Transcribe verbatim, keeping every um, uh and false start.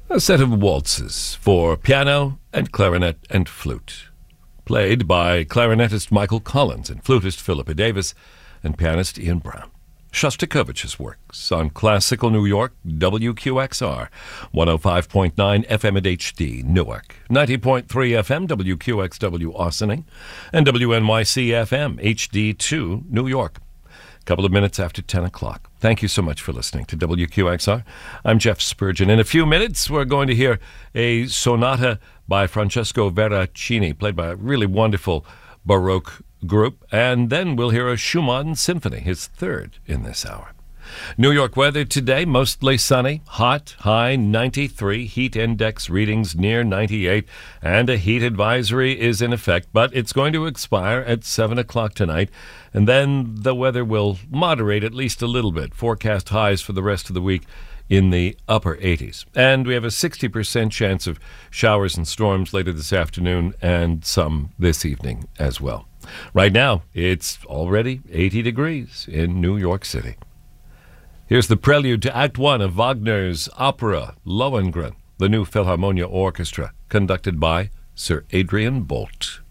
A set of waltzes for piano and clarinet and flute, played by clarinetist Michael Collins and flutist Philippa Davis and pianist Ian Brown. Shostakovich's works on Classical New York, W Q X R, one oh five point nine F M at H D, Newark, ninety point three F M, W Q X W, Ossining, and W N Y C F M, H D two, New York. A couple of minutes after ten o'clock. Thank you so much for listening to W Q X R. I'm Jeff Spurgeon. In a few minutes, we're going to hear a sonata by Francesco Veracini, played by a really wonderful Baroque group, and then we'll hear a Schumann symphony, his third in this hour. New York weather today, mostly sunny, hot, high ninety-three, heat index readings near ninety-eight, and a heat advisory is in effect, but it's going to expire at seven o'clock tonight, and then the weather will moderate at least a little bit. Forecast highs for the rest of the week in the upper eighties. And we have a sixty percent chance of showers and storms later this afternoon and some this evening as well. Right now, it's already eighty degrees in New York City. Here's the prelude to Act One of Wagner's opera Lohengrin, the new Philharmonia Orchestra, conducted by Sir Adrian Bolt.